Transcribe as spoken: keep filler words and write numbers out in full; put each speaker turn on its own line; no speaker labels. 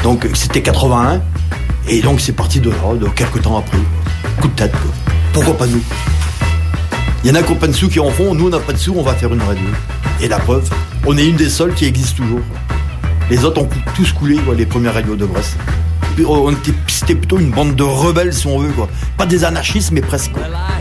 Donc c'était quatre-vingt-un, et donc c'est parti de là, de quelques temps après. Coup de tête, quoi. Pourquoi pas nous? Il y en a qui n'ont pas de sous qui en font, nous on n'a pas de sous, on va faire une radio. Et la preuve, on est une des seules qui existe toujours. Les autres ont tous coulé, quoi, les premières radios de Brest. On était, c'était plutôt une bande de rebelles, si on veut, quoi. Pas des anarchistes, mais presque, quoi.